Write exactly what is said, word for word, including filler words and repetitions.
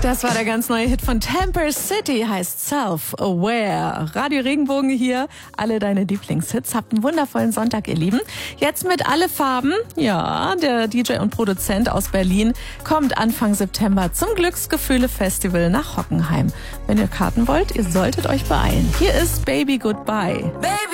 Das war der ganz neue Hit von Temper City, heißt Self-Aware. Radio Regenbogen hier, alle deine Lieblingshits. Habt einen wundervollen Sonntag, ihr Lieben. Jetzt mit Alle Farben. Ja, der D J und Produzent aus Berlin kommt Anfang September zum Glücksgefühle-Festival nach Hockenheim. Wenn ihr Karten wollt, ihr solltet euch beeilen. Hier ist Baby Goodbye. Baby.